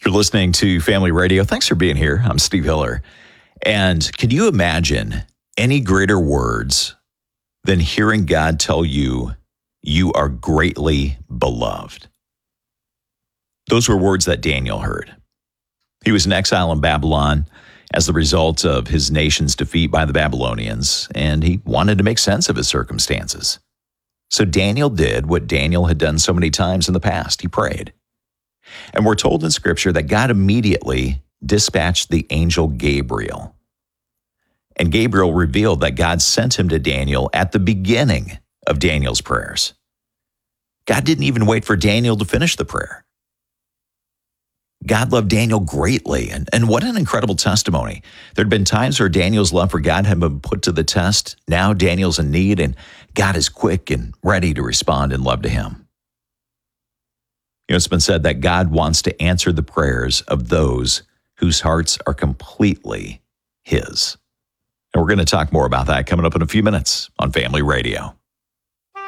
You're listening to Family Radio. Thanks for being here. I'm Steve Hiller. And can you imagine any greater words than hearing God tell you, you are greatly beloved? Those were words that Daniel heard. He was in exile in Babylon as the result of his nation's defeat by the Babylonians, and he wanted to make sense of his circumstances. So Daniel did what Daniel had done so many times in the past. He prayed. And we're told in Scripture that God immediately dispatched the angel Gabriel. And Gabriel revealed that God sent him to Daniel at the beginning of Daniel's prayers. God didn't even wait for Daniel to finish the prayer. God loved Daniel greatly, and what an incredible testimony. There had been times where Daniel's love for God had been put to the test. Now Daniel's in need, and God is quick and ready to respond in love to him. You know, it's been said that God wants to answer the prayers of those whose hearts are completely His. And we're going to talk more about that coming up in a few minutes on Family Radio.